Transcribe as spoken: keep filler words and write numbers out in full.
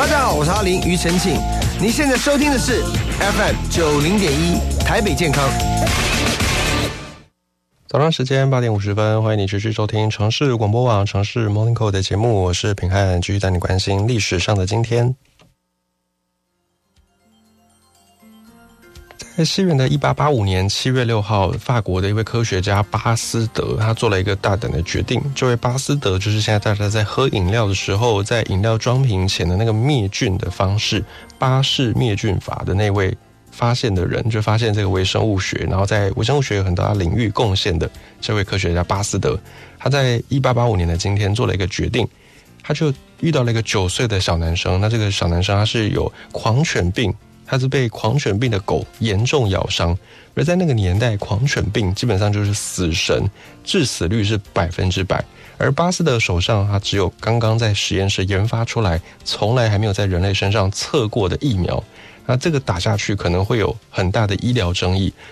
大家好，我是阿林庾澄庆，你现在收听的是 F M 九零点一台北健康。 早上时间八点五十分，欢迎你持续收听城市广播网城市 Morning Call 的节目，我是品汉，继续带你关心历史上的今天。在西元的一八八五年七月六号，法国的一位科学家巴斯德，他做了一个大胆的决定。这位巴斯德就是现在大家在喝饮料的时候，在饮料装瓶前的那个灭菌的方式，巴氏灭菌法的那位发现的人，就发现这个微生物学，然后在微生物学有很多领域贡献的这位科学家巴斯德，他在一八八五年的今天做了一个决定，他就遇到了一个九岁的小男生。那这个小男生他是有狂犬病，他是被狂犬病的狗严重咬伤，而在那个年代，狂犬病基本上就是死神，致死率是百分之百。而巴斯德手上，他只有刚刚在实验室研发出来，从来还没有在人类身上测过的疫苗。那这个打下去可能会有很大的医疗争议，